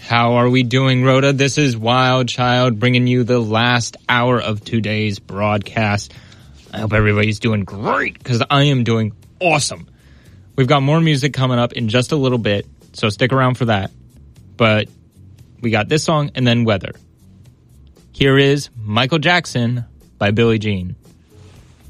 How are we doing, Rhoda? This is Wild Child bringing you the last hour of today's broadcast. I hope everybody's doing great because I am doing awesome. We've got more music coming up in just a little bit, so stick around for that. But we got this song and then weather. Here is Michael Jackson by Billie Jean.